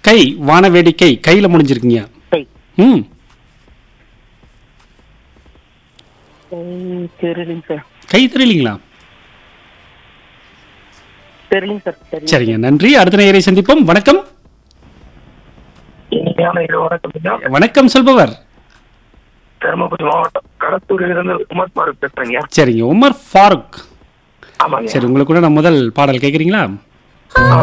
கை வானவேடிக்கை கையில முடிஞ்சிருக்கீங்க. கை ம் தெரியலிங்க சார். கை தெரியலீங்களா? தெரியலிங்க சார். சரிங்க, நன்றி. அடுத்த நேயரை சந்திப்போம். வணக்கம். இனிமையான இரவு வணக்கம். வணக்கம் சொல்பவர். தருமபுரி மாவட்டம் கடத்தூரிலிருந்து உமர் ஃபாரூக் பேசுறேங்க. சரிங்க, உமர் ஃபாரூக். ஆமாங்க. சரி, உங்களுக்கு கூட நான் முதல் பாடல் கேட்குறீங்களா?